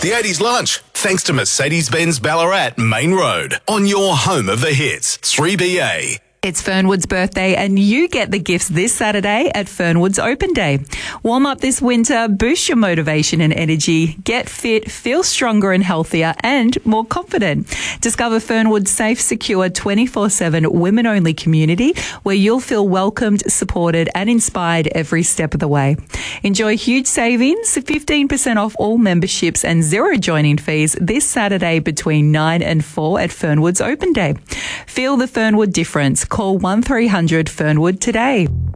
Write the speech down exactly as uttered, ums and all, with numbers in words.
The eighties Lunch, thanks to Mercedes-Benz Ballarat Main Road, on your home of the hits, three B A. It's Fernwood's birthday and you get the gifts this Saturday at Fernwood's Open Day. Warm up this winter, boost your motivation and energy, get fit, feel stronger and healthier and more confident. Discover Fernwood's safe, secure, twenty-four seven women-only community where you'll feel welcomed, supported and inspired every step of the way. Enjoy huge savings, fifteen percent off all memberships and zero joining fees this Saturday between nine and four at Fernwood's Open Day. Feel the Fernwood difference. Call one three hundred Fernwood today.